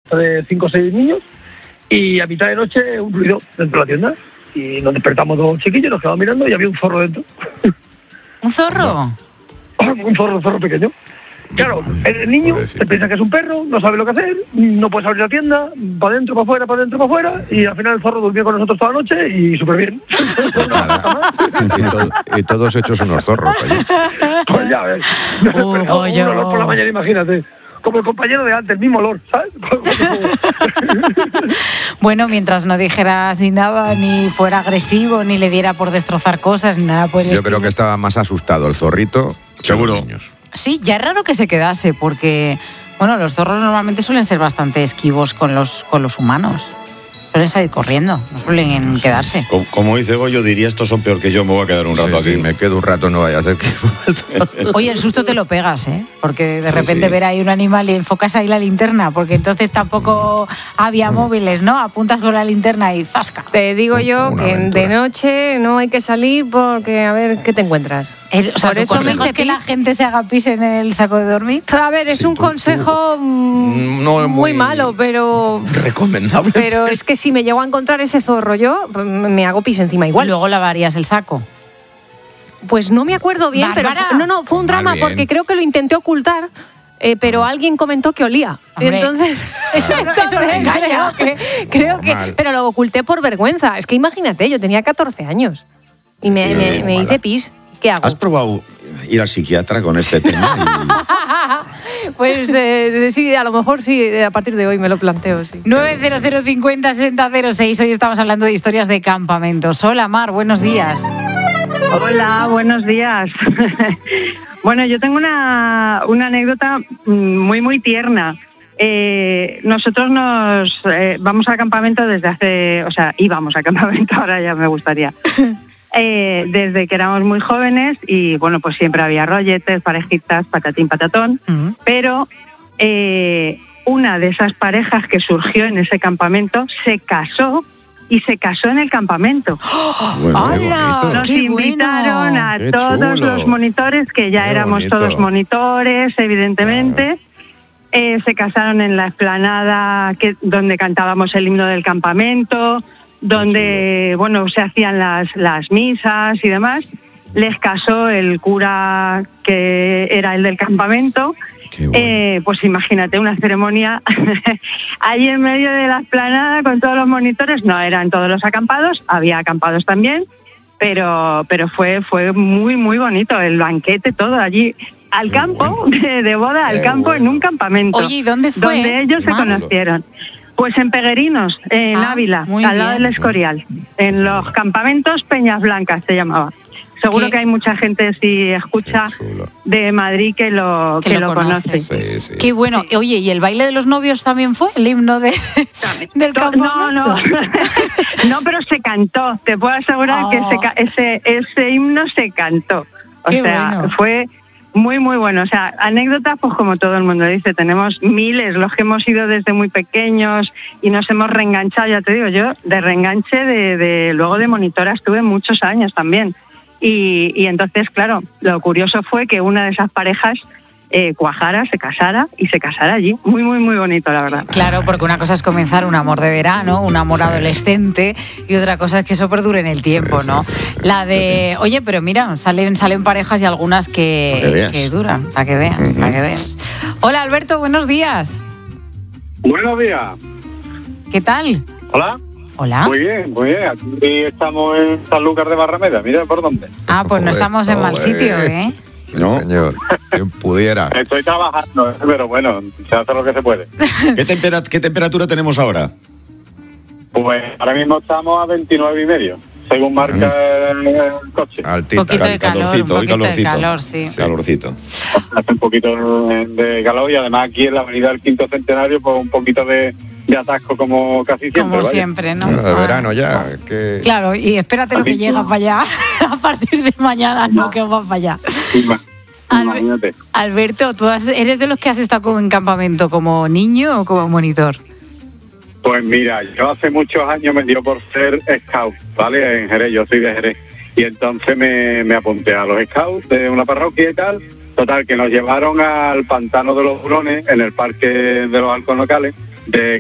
de 5 o 6 niños, y a mitad de noche un ruido dentro de la tienda. Y nos despertamos 2 chiquillos, nos quedamos mirando y había un zorro dentro. ¿Un zorro? Un zorro pequeño. Claro, el niño se piensa que es un perro, no sabe lo que hacer, no puedes abrir la tienda, para adentro, para afuera, para adentro, para afuera, y al final el zorro durmió con nosotros toda la noche y súper bien. y todos hechos unos zorros allí. Pues ya ves, un olor por la mañana, imagínate. Como el compañero de antes, el mismo olor, ¿sabes? Bueno, mientras no dijera así nada, ni fuera agresivo, ni le diera por destrozar cosas, ni nada por el Yo creo que estaba más asustado el zorrito. Seguro. Que los niños. Sí, ya es raro que se quedase, porque, bueno, los zorros normalmente suelen ser bastante esquivos con los humanos. Suelen salir corriendo, no suelen quedarse. Como dice Goyo, diría, estos son peor que yo, me voy a quedar un rato aquí. Sí, me quedo un rato, no vaya a hacer que... Oye, el susto te lo pegas, ¿eh? Porque de repente ver ahí un animal y enfocas ahí la linterna, porque entonces tampoco había móviles, ¿no? Apuntas con la linterna y ¡fasca! Te digo yo que de noche no hay que salir porque a ver qué te encuentras. O sea, por eso me dices que la gente se haga pis en el saco de dormir. A ver, es un consejo no muy malo, pero... recomendable. Pero es que si me llego a encontrar ese zorro yo, me hago pis encima igual. Luego lavarías el saco. Pues no me acuerdo bien, Bárbara. pero no, fue un drama porque creo que lo intenté ocultar, pero alguien comentó que olía. Hombre, entonces eso no engaña. creo que, pero lo oculté por vergüenza. Es que imagínate, yo tenía 14 años y me hice pis. ¿Qué hago? ¿Has probado ir al psiquiatra con este tema? Pues sí, a lo mejor sí, a partir de hoy me lo planteo, sí. 900506006. Hoy estamos hablando de historias de campamentos. Hola, Mar, buenos días. Hola, buenos días. Bueno, yo tengo una anécdota muy tierna. Nosotros vamos a campamento desde hace... O sea, íbamos a campamento, ahora ya me gustaría. Desde que éramos muy jóvenes y, bueno, pues siempre había rolletes, parejitas, patatín, patatón. Pero una de esas parejas que surgió en ese campamento se casó. Y se casó en el campamento. ¡Hola! Nos invitaron a todos los monitores, que ya éramos todos monitores, evidentemente. Se casaron en la explanada donde cantábamos el himno del campamento, donde se hacían las misas y demás. Les casó el cura que era el del campamento. Bueno. Pues imagínate una ceremonia allí en medio de la explanada con todos los monitores. No eran todos los acampados, había acampados también, pero fue muy bonito el banquete, todo allí al campo, de boda al campo, en un campamento. Oye, ¿y dónde fue? Donde ellos se conocieron. Pues en Peguerinos, en Ávila, al lado del Escorial, en los campamentos Peñas Blancas se llamaba. Seguro que hay mucha gente, si escucha, de Madrid que lo conoce. Sí. Qué bueno. Oye, ¿y el baile de los novios también fue el himno del campamento? No, pero se cantó. Te puedo asegurar que ese himno se cantó. O sea, bueno. Fue muy bueno. O sea, anécdotas, pues como todo el mundo dice, tenemos miles, los que hemos ido desde muy pequeños y nos hemos reenganchado, ya te digo yo, de reenganche luego de monitora estuve muchos años también. Y entonces, claro, lo curioso fue que una de esas parejas cuajara, se casara allí. Muy bonito, la verdad. Claro, porque una cosa es comenzar un amor de verano, un amor adolescente, y otra cosa es que eso perdure en el tiempo, ¿no? La de, oye, pero mira, salen parejas y algunas que duran, para que veas. Hola, Alberto, buenos días. Buenos días. ¿Qué tal? Hola. Hola. Muy bien. Aquí estamos en Sanlúcar de Barrameda, mira por dónde. Pues no estamos en mal sitio, ¿eh? No, señor. Quien pudiera. Estoy trabajando, pero bueno, se hace lo que se puede. ¿Qué temperatura tenemos ahora? Pues ahora mismo estamos a 29,5, según marca el coche. Altita. Un poquito de calor, sí. Calorcito. Hace un poquito de calor y además aquí en la avenida del Quinto Centenario, pues un poquito de atasco como casi siempre. Como siempre, ¿no? Bueno, de verano ya. Claro, y espérate lo que llega para allá. A partir de mañana no que va para allá. Imagínate. Alberto, ¿tú eres de los que has estado en campamento como niño o como monitor? Pues mira, yo hace muchos años me dio por ser scout, ¿vale? En Jerez, yo soy de Jerez. Y entonces me apunté a los scouts de una parroquia y tal. Total, que nos llevaron al pantano de los Hurones, en el parque de los Alcornocales, de